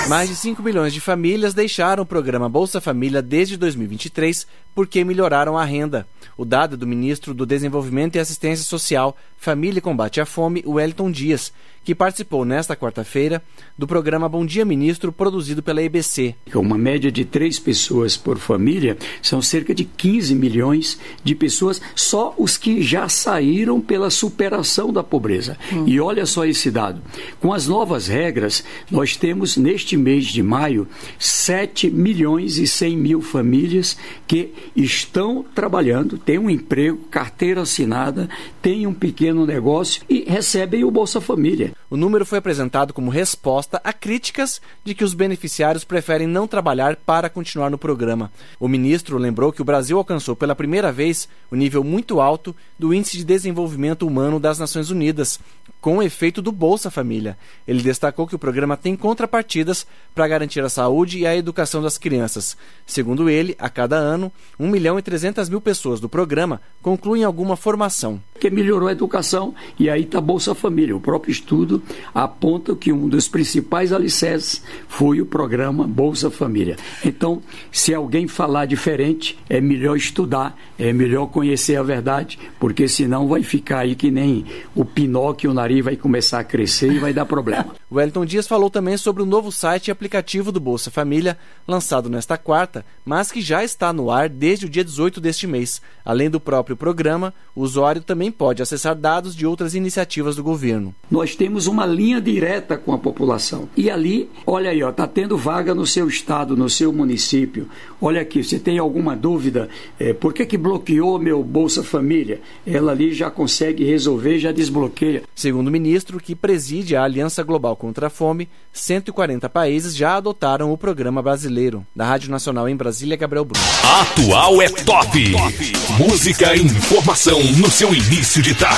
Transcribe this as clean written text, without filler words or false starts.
Mais de 5 milhões de famílias deixaram o programa Bolsa Família desde 2023 porque melhoraram a renda. O dado é do ministro do Desenvolvimento e Assistência Social, Família e Combate à Fome, Wellington Dias, que participou nesta quarta-feira do programa Bom Dia Ministro, produzido pela EBC. Uma média de 3 pessoas por família, são cerca de 15 milhões de pessoas, só os que já saíram pela superação da pobreza. E olha só esse dado. Com as novas regras, nós temos neste mês de maio 7 milhões e 100 mil famílias que estão trabalhando, têm um emprego, carteira assinada, têm um pequeno negócio e recebem o Bolsa Família. O número foi apresentado como resposta a críticas de que os beneficiários preferem não trabalhar para continuar no programa. O ministro lembrou que o Brasil alcançou pela primeira vez o nível muito alto do Índice de Desenvolvimento Humano das Nações Unidas, com o efeito do Bolsa Família. Ele destacou que o programa tem contrapartidas para garantir a saúde e a educação das crianças. Segundo ele, a cada ano, 1.300.000 pessoas do programa concluem alguma formação. Que melhorou a educação e aí está Bolsa Família. O próprio estudo aponta que um dos principais alicerces foi o programa Bolsa Família. Então, se alguém falar diferente, é melhor estudar, é melhor conhecer a verdade, porque senão vai ficar aí que nem o Pinóquio, o nariz vai começar a crescer e vai dar problema. O Wellington Dias falou também sobre o novo site e aplicativo do Bolsa Família, lançado nesta quarta, mas que já está no ar desde o dia 18 deste mês. Além do próprio programa, o usuário também pode acessar dados de outras iniciativas do governo. Nós temos uma linha direta com a população. E ali, olha aí, está tendo vaga no seu estado, no seu município. Olha aqui, você tem alguma dúvida? Por que bloqueou meu Bolsa Família? Ela ali já consegue resolver, já desbloqueia. Segundo o ministro, que preside a Aliança Global contra a Fome, 140 países já adotaram o programa brasileiro. Da Rádio Nacional em Brasília, Gabriel Bruno. Atual é top. Música e informação no seu início de tarde.